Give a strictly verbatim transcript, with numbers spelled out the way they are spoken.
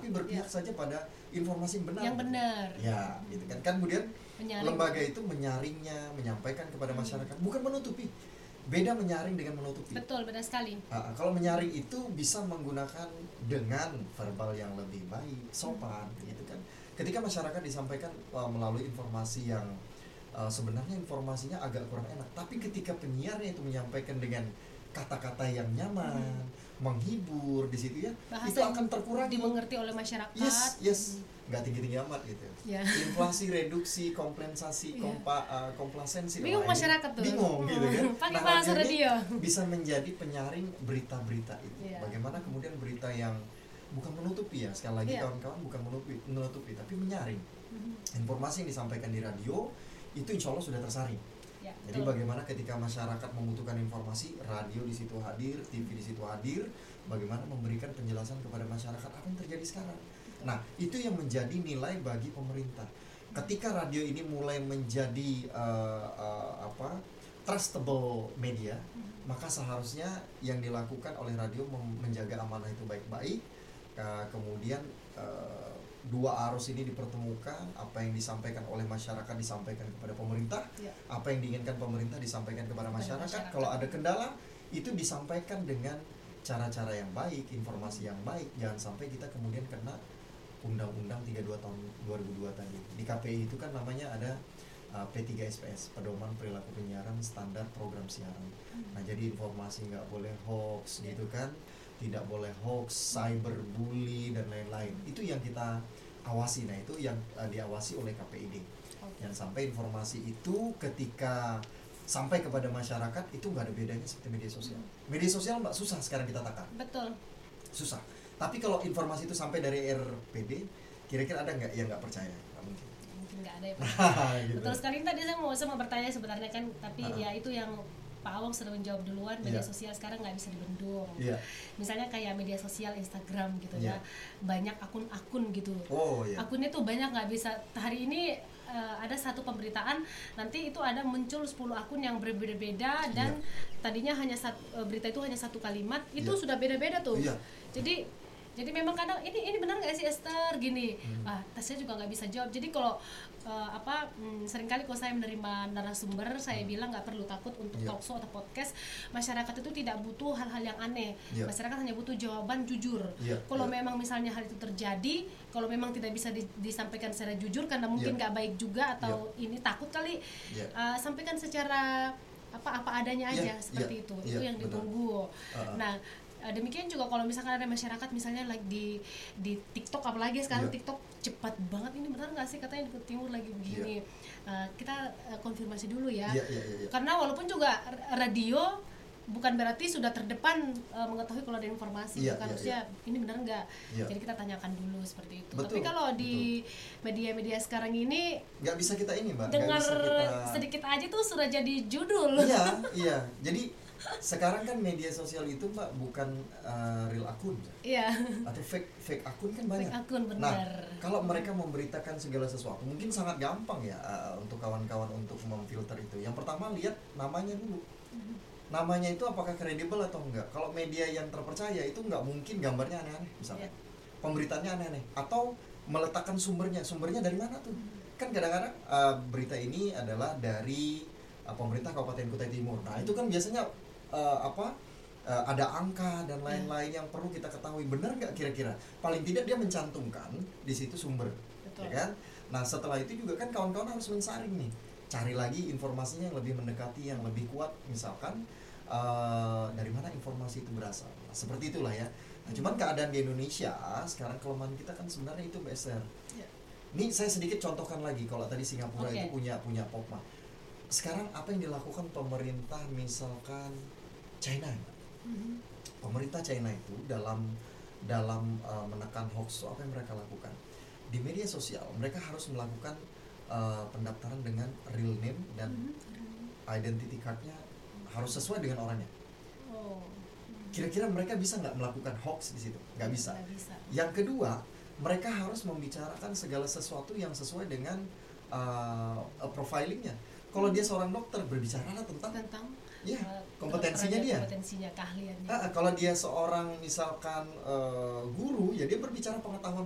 tapi berpihak ya. saja pada informasi yang benar. Yang benar. Ya, gitu kan. Kan kemudian menyaring. Lembaga itu menyaringnya, menyampaikan kepada masyarakat, bukan menutupi. Beda menyaring dengan menutupi. Betul, beda sekali. Uh, kalau menyaring itu bisa menggunakan dengan verbal yang lebih baik, sopan, hmm. gitu kan. Ketika masyarakat disampaikan uh, melalui informasi yang uh, sebenarnya informasinya agak kurang enak, tapi ketika penyiarnya itu menyampaikan dengan kata-kata yang nyaman, hmm. menghibur di situ ya, bahasa itu akan terkurangi, dimengerti oleh masyarakat. Yes, yes. Nggak tinggi-tinggi amat gitu. Yeah. Inflasi, reduksi, kompensasi, yeah. kompa, uh, komplasensi. Bingung masyarakat tuh. Bingung gitu kan. Pakai bahasa radio. Bisa menjadi penyaring berita-berita itu. Yeah. Bagaimana kemudian berita yang bukan menutupi ya, sekali lagi yeah. kawan-kawan bukan menutupi, menutupi tapi menyaring. Mm-hmm. Informasi yang disampaikan di radio itu insya Allah sudah tersaring. Yeah, Jadi betul. Bagaimana ketika masyarakat membutuhkan informasi, radio di situ hadir, T V di situ hadir, bagaimana memberikan penjelasan kepada masyarakat apa yang terjadi sekarang. Nah, itu yang menjadi nilai bagi pemerintah. Ketika radio ini mulai menjadi uh, uh, apa trustable media, hmm. maka seharusnya yang dilakukan oleh radio mem- menjaga amanah itu baik-baik. Uh, kemudian uh, dua arus ini dipertemukan, apa yang disampaikan oleh masyarakat disampaikan kepada pemerintah, ya. Apa yang diinginkan pemerintah disampaikan kepada masyarakat. masyarakat. Kalau ada kendala, itu disampaikan dengan cara-cara yang baik, informasi yang baik. Jangan sampai kita kemudian kena Undang-Undang tiga puluh dua tahun dua ribu dua tadi. Di K P I itu kan namanya ada uh, P tiga S P S, Pedoman Perilaku Penyiaran Standar Program Siaran. Hmm. Nah, jadi informasi nggak boleh hoax gitu kan, tidak boleh hoax, cyberbully dan lain-lain. Itu yang kita awasi. Nah, itu yang uh, diawasi oleh K P I D. Okay. Yang sampai informasi itu ketika sampai kepada masyarakat itu nggak ada bedanya seperti media sosial. Media sosial mbak susah sekarang kita takar. Betul. Susah. Tapi kalau informasi itu sampai dari R P D, kira-kira ada nggak yang nggak percaya? Nggak mungkin. Mungkin nggak ada ya Pak. gitu. Betul sekali. Tadi saya mau saya mau bertanya sebenarnya kan, tapi uh. ya itu yang Pak Awang sudah menjawab duluan. Media yeah. sosial sekarang nggak bisa dibendung. Yeah. Misalnya kayak media sosial Instagram gitu yeah. ya, banyak akun-akun gitu. Oh, yeah. Akunnya tuh banyak, nggak bisa. Hari ini uh, ada satu pemberitaan, nanti itu ada muncul sepuluh akun yang berbeda-beda dan yeah. tadinya hanya satu, uh, berita itu hanya satu kalimat, itu yeah. sudah beda-beda tuh. Yeah. Jadi Jadi memang kadang ini ini benar nggak sih Esther gini, hmm. ah saya juga nggak bisa jawab. Jadi kalau uh, apa hmm, seringkali kalau saya menerima narasumber, saya hmm. bilang nggak perlu takut untuk yeah. talkshow atau podcast. Masyarakat itu tidak butuh hal-hal yang aneh. Yeah. Masyarakat hanya butuh jawaban jujur. Yeah. Kalau yeah. memang misalnya hal itu terjadi, kalau memang tidak bisa di, disampaikan secara jujur karena mungkin nggak yeah. baik juga atau yeah. ini takut kali, yeah. uh, sampaikan secara apa apa adanya aja yeah. seperti yeah. itu. Yeah. Itu yang ditunggu. Uh-huh. Nah. Demikian juga kalau misalkan ada masyarakat misalnya lagi di di TikTok, apalagi sekarang yeah. TikTok cepat banget, ini benar nggak sih katanya di Timur lagi begini, yeah. uh, kita uh, konfirmasi dulu ya, yeah, yeah, yeah, yeah. karena walaupun juga radio bukan berarti sudah terdepan uh, mengetahui kalau ada informasi, yeah, kan harusnya yeah, yeah. ini benar nggak, yeah. jadi kita tanyakan dulu seperti itu. Betul, tapi kalau di betul. media-media sekarang ini nggak bisa kita ini mbak, dengar kita... sedikit aja tuh sudah jadi judul. Iya, iya, jadi sekarang kan media sosial itu mbak bukan uh, real akun, iya. atau fake fake akun kan banyak. Fake akun benar. Nah, kalau mereka memberitakan segala sesuatu, mungkin sangat gampang ya uh, untuk kawan-kawan untuk memfilter itu. Yang pertama lihat namanya dulu, mm-hmm. namanya itu apakah kredibel atau enggak. Kalau media yang terpercaya itu nggak mungkin gambarnya aneh-aneh, misalnya, yeah. pemberitaannya aneh-aneh, atau meletakkan sumbernya, sumbernya dari mana tuh? Mm-hmm. Kan kadang-kadang uh, berita ini adalah dari uh, pemerintah Kabupaten Kutai Timur. Nah itu kan biasanya Uh, apa uh, ada angka dan lain-lain yeah. yang perlu kita ketahui, benar nggak kira-kira, paling tidak dia mencantumkan di situ sumber. Betul. Ya kan. Nah setelah itu juga kan kawan-kawan harus mensaring nih, cari lagi informasinya yang lebih mendekati, yang lebih kuat, misalkan uh, dari mana informasi itu berasal. Nah, seperti itulah ya. Nah, cuman keadaan di Indonesia sekarang, kelemahan kita kan sebenarnya itu besar. Yeah. Ini saya sedikit contohkan lagi, kalau tadi Singapura okay. itu punya punya POPMA. Sekarang apa yang dilakukan pemerintah misalkan China, mm-hmm. pemerintah China itu dalam dalam uh, menekan hoax, apa yang mereka lakukan di media sosial, mereka harus melakukan uh, pendaftaran dengan real name dan mm-hmm. identity cardnya harus sesuai dengan orangnya. Oh. Kira-kira mereka bisa nggak melakukan hoax di situ? Nggak bisa. Nggak bisa. Yang kedua, mereka harus membicarakan segala sesuatu yang sesuai dengan uh, profilingnya. Kalau dia seorang dokter, berbicara tentang, tentang ya, kompetensinya dia. Kompetensinya, keahliannya. Nah, kalau dia seorang misalkan uh, guru, ya dia berbicara pengetahuan